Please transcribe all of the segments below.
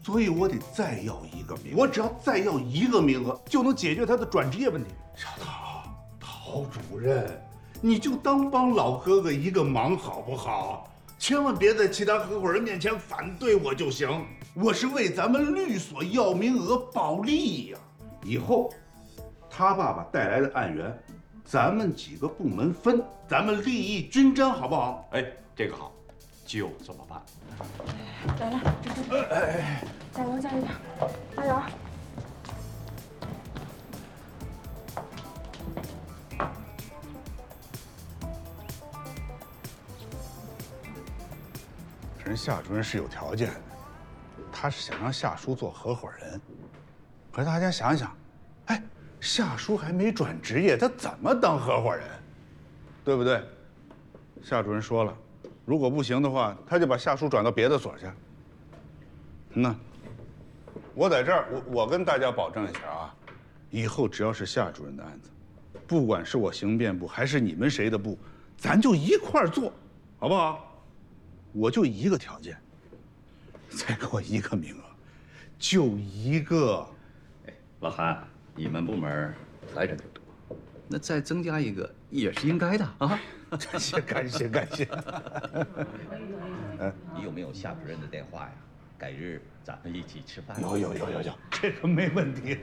所以我得再要一个名额。我只要再要一个名额，就能解决他的转职业问题。小陶主任，你就当帮老哥哥一个忙好不好？千万别在其他合伙人面前反对我就行。我是为咱们律所要名额保利呀。以后他爸爸带来的案源，咱们几个部门分，咱们利益均沾，好不好？ 哎，这个好，就这么办。 来，加油，加油，加油！ 人夏主任是有条件的，他是想让夏叔做合伙人。可是大家想想，哎，夏叔还没转职业，他怎么当合伙人？对不对？夏主任说了，如果不行的话，他就把夏叔转到别的所去。那我在这儿，我跟大家保证一下啊，以后只要是夏主任的案子，不管是我刑辩部还是你们谁的部，咱就一块儿做，好不好？我就一个条件，再给我一个名额，就一个。 哎，老韩，你们部门来人就多，那再增加一个也是应该的啊。 感谢。 你有没有夏主任的电话呀？改日咱们一起吃饭。 有，这个没问题。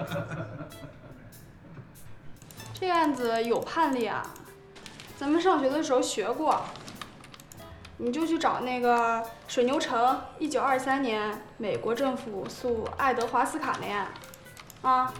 这案子有判例啊，咱们上学的时候学过。你就去找那个水牛城1923年美国政府诉爱德华斯卡那案，啊。